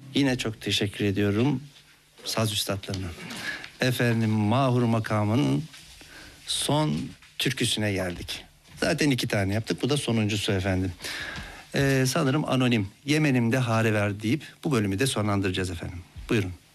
Yine çok teşekkür ediyorum saz üstadlarına. Efendim Mahur Makam'ın son türküsüne geldik. Zaten 2 tane yaptık. Bu da sonuncusu efendim. Sanırım anonim. Yemenimde hare ver deyip bu bölümü de sonlandıracağız efendim. Buyurun.